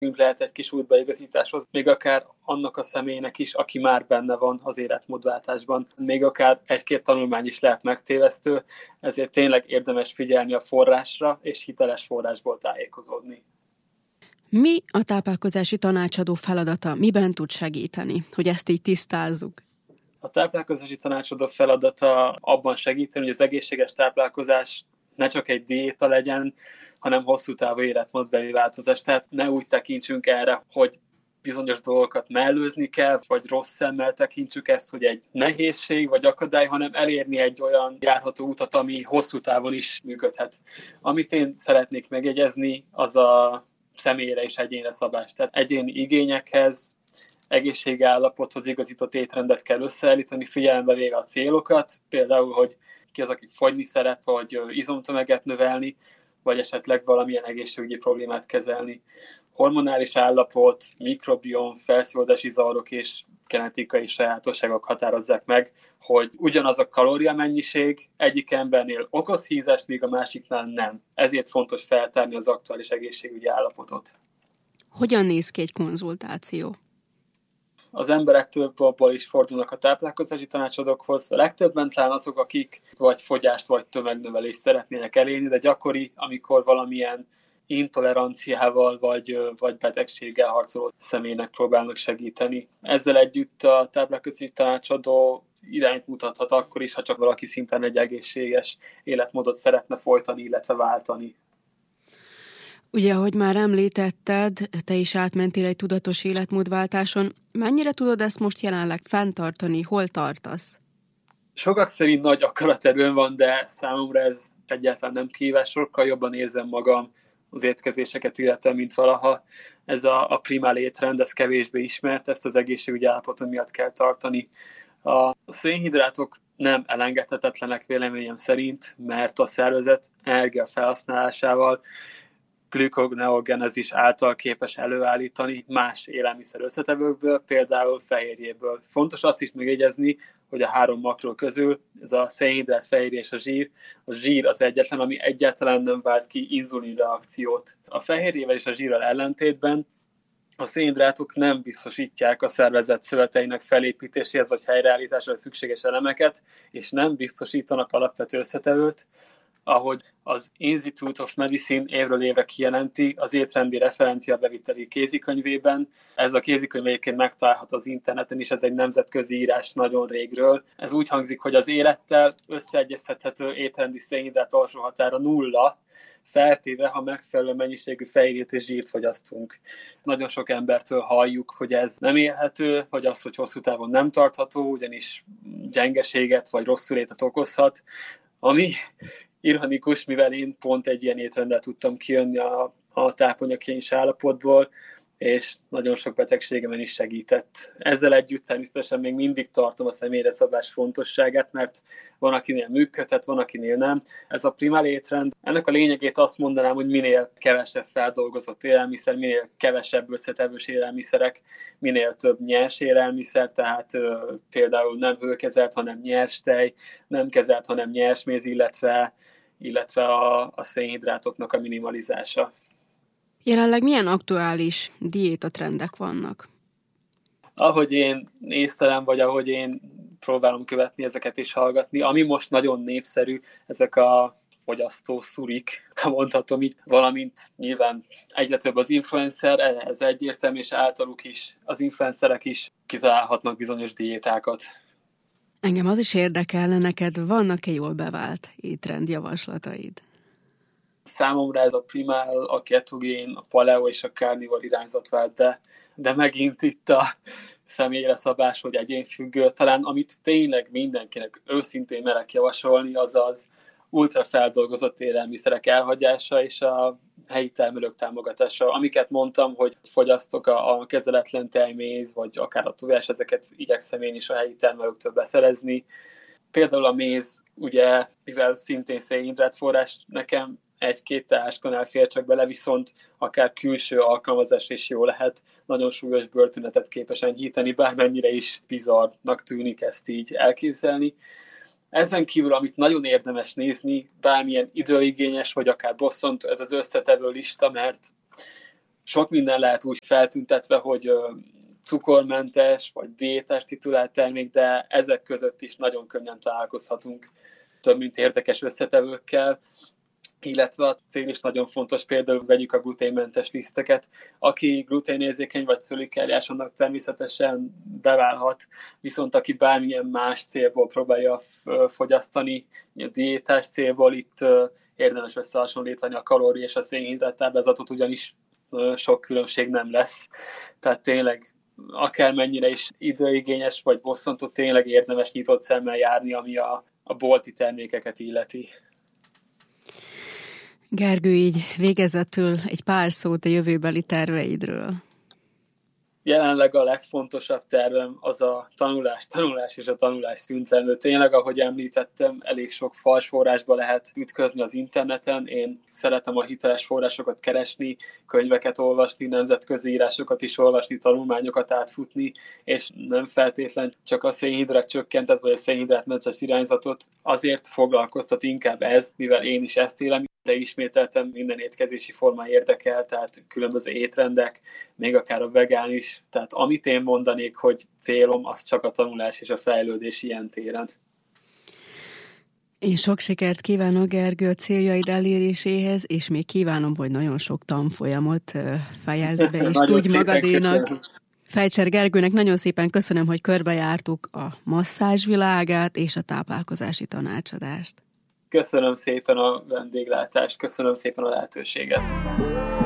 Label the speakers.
Speaker 1: lehet egy kis útbaigazításhoz, még akár annak a személynek is, aki már benne van az életmódváltásban. Még akár egy-két tanulmány is lehet megtévesztő, ezért tényleg érdemes figyelni a forrásra, és hiteles forrásból tájékozódni.
Speaker 2: Mi a táplálkozási tanácsadó feladata? Miben tud segíteni, hogy ezt így tisztázzuk?
Speaker 1: A táplálkozási tanácsadó feladata abban segíteni, hogy az egészséges táplálkozás ne csak egy diéta legyen, hanem hosszú távú életmódbeli változás. Tehát ne úgy tekintsünk erre, hogy bizonyos dolgokat mellőzni kell, vagy rossz szemmel tekintsük ezt, hogy egy nehézség vagy akadály, hanem elérni egy olyan járható utat, ami hosszú távon is működhet. Amit én szeretnék megjegyezni, az a személyre és egyénre szabás. Tehát egyéni igényekhez, egészségi állapothoz igazított étrendet kell összeállítani, figyelembe véve a célokat, például, hogy ki az, aki fogyni szeret, vagy izomtömeget növelni, vagy esetleg valamilyen egészségügyi problémát kezelni. Hormonális állapot, mikrobiom, felszívódási zavarok és genetikai sajátosságok határozzák meg, hogy ugyanaz a kalóriamennyiség egyik embernél okoz hízást, míg a másiknál nem. Ezért fontos feltárni az aktuális egészségügyi állapotot.
Speaker 2: Hogyan néz ki egy konzultáció?
Speaker 1: Az emberek többból is fordulnak a táplálkozási tanácsadókhoz. A legtöbben talán azok, akik vagy fogyást, vagy tömegnövelést szeretnének elérni, de gyakori, amikor valamilyen intoleranciával vagy betegséggel harcoló személynek próbálnak segíteni. Ezzel együtt a táplálkozási tanácsadó irányt mutathat akkor is, ha csak valaki szimplán egy egészséges életmódot szeretne folytani, illetve váltani.
Speaker 2: Ugye, ahogy már említetted, te is átmentél egy tudatos életmódváltáson. Mennyire tudod ezt most jelenleg fenntartani? Hol tartasz?
Speaker 1: Sokak szerint nagy akaraterőm van, de számomra ez egyáltalán nem kihívás. Sokkal jobban érzem magam az étkezéseket illetve, mint valaha. Ez a primál étrend, ez kevésbé ismert, ezt az egészségügyi állapotom miatt kell tartani. A szénhidrátok nem elengedhetetlenek véleményem szerint, mert a szervezet energia felhasználásával glükoneogenezis által képes előállítani más élelmiszer összetevőkből, például fehérjéből. Fontos azt is megjegyezni, hogy a 3 makró közül, ez a szénhidrát, fehérje és a zsír az egyetlen, ami egyáltalán nem vált ki inzulin reakciót. A fehérjével és a zsírral ellentétben a szénhidrátok nem biztosítják a szervezet szöveteinek felépítéséhez vagy helyreállításra szükséges elemeket, és nem biztosítanak alapvető összetevőt, ahogy az Institute of Medicine évről évre kijelenti az étrendi referencia beviteli kézikönyvében. Ez a kézikönyv egyébként megtalálható az interneten is, ez egy nemzetközi írás nagyon régről. Ez úgy hangzik, hogy az élettel összeegyeztethető étrendi szénhidrát alsó határa 0, feltéve, ha megfelelő mennyiségű fehérjét és zsírt fogyasztunk. Nagyon sok embertől halljuk, hogy ez nem élhető, vagy az, hogy hosszú távon nem tartható, ugyanis gyengeséget vagy rosszul étet okozhat, ami ironikus, mivel én pont egy ilyen étrenddel tudtam kijönni a tápanyagkényes állapotból, és nagyon sok betegségemen is segített. Ezzel együtt természetesen még mindig tartom a személyre szabás fontosságát, mert van, akinél működhet, van, akinél nem. Ez a primál étrend, ennek a lényegét azt mondanám, hogy minél kevesebb feldolgozott élelmiszer, minél kevesebb összetevős élelmiszerek, minél több nyers élelmiszer, tehát például nem hőkezelt, hanem nyers tej, nem kezelt, hanem nyers méz, illetve a szénhidrátoknak a minimalizása.
Speaker 2: Jelenleg milyen aktuális diétatrendek vannak?
Speaker 1: Ahogy én néztelem, vagy ahogy én próbálom követni ezeket és hallgatni, ami most nagyon népszerű, ezek a fogyasztó szurik, ha mondhatom így, valamint nyilván egyre több az influencer, ez egyértelmű, és általuk is az influencerek is kitalálhatnak bizonyos diétákat.
Speaker 2: Engem az is érdekelne, neked vannak-e jól bevált étrendjavaslataid?
Speaker 1: Számomra ez a primál, a ketogén, a paleo és a carnivore irányzat vált, de megint itt a személyre szabás, hogy egyénfüggő. Talán amit tényleg mindenkinek őszintén merek javasolni, az az ultrafeldolgozott élelmiszerek elhagyása és a helyi termelők támogatása. Amiket mondtam, hogy fogyasztok a kezeletlen tejméz, vagy akár a tojás, ezeket igyekszem én is a helyi termelőktől beszerezni. Például a méz, ugye, mivel szintén szénhidrátforrás, nekem 1-2 teáskanál fér csak bele, viszont akár külső alkalmazás is jó lehet, nagyon súlyos bőrtünetet képes enyhíteni, bármennyire is bizarrnak tűnik ezt így elképzelni. Ezen kívül, amit nagyon érdemes nézni, bármilyen időigényes, vagy akár bosszantó, ez az összetevő lista, mert sok minden lehet úgy feltüntetve, hogy cukormentes vagy diétás titulált termék, de ezek között is nagyon könnyen találkozhatunk több mint érdekes összetevőkkel, illetve a cél is nagyon fontos, például vegyük a gluténmentes liszteket. Aki gluténérzékeny vagy cöliákiás, annak természetesen beválhat, viszont aki bármilyen más célból próbálja fogyasztani, a diétás célból, itt érdemes összehasonlítani a kalória és a szénhidrát táblázatot, ugyanis sok különbség nem lesz. Tehát tényleg akármennyire is időigényes vagy bosszantó, tényleg érdemes nyitott szemmel járni, ami a bolti termékeket illeti.
Speaker 2: Gergő, így végezetül egy pár szót a jövőbeli terveidről.
Speaker 1: Jelenleg a legfontosabb tervem az a tanulás és a tanulás szüntelmű. Tényleg, ahogy említettem, elég sok fals forrásba lehet ütközni az interneten. Én szeretem a hiteles forrásokat keresni, könyveket olvasni, nemzetközi írásokat is olvasni, tanulmányokat átfutni, és nem feltétlen csak a szénhidrát csökkentet vagy a szénhidrátmentes irányzatot. Azért foglalkoztat inkább ez, mivel én is ezt élem, de ismételtem, minden étkezési forma érdekel, tehát különböző étrendek, még akár a vegán is. Tehát amit én mondanék, hogy célom, az csak a tanulás és a fejlődés ilyen téren.
Speaker 2: Én sok sikert kívánok, Gergő, a céljaid eléréséhez, és még kívánom, hogy nagyon sok tanfolyamot fejezz be, és tudj magadénak. Fejcser Gergőnek nagyon szépen köszönöm, hogy körbejártuk a masszázsvilágát és a táplálkozási tanácsadást.
Speaker 1: Köszönöm szépen a vendéglátást, köszönöm szépen a lehetőséget.